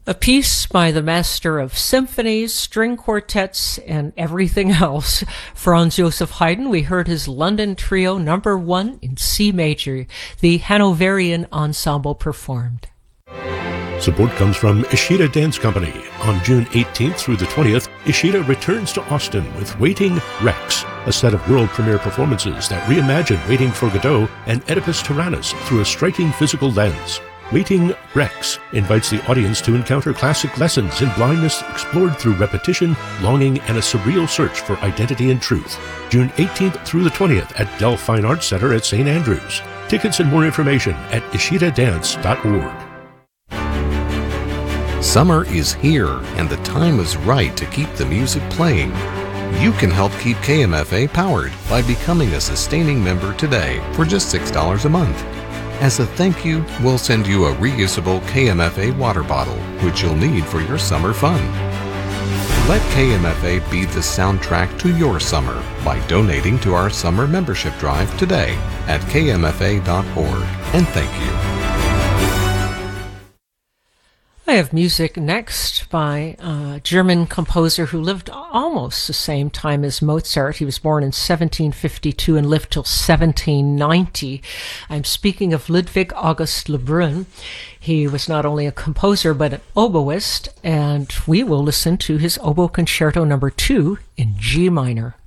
A piece by the master of symphonies, string quartets, and everything else, Franz Joseph Haydn. We heard his London Trio number 1 in C major. The Hanoverian Ensemble performed. Support comes from Ishida Dance Company. On June 18th through the 20th, Ishida returns to Austin with Waiting Rex, a set of world premiere performances that reimagine Waiting for Godot and Oedipus Tyrannus through a striking physical lens. Waiting Rex invites the audience to encounter classic lessons in blindness explored through repetition, longing, and a surreal search for identity and truth. June 18th through the 20th at Dell Fine Arts Center at St. Andrews. Tickets and more information at ishidadance.org. Summer is here, and the time is right to keep the music playing. You can help keep KMFA powered by becoming a sustaining member today for just $6 a month. As a thank you, we'll send you a reusable KMFA water bottle, which you'll need for your summer fun. Let KMFA be the soundtrack to your summer by donating to our summer membership drive today at kmfa.org. And thank you. I have music next by a German composer who lived almost the same time as Mozart. He was born in 1752 and lived till 1790. I'm speaking of Ludwig August Lebrun. He was not only a composer but an oboist, and we will listen to his Oboe Concerto number 2 in G minor.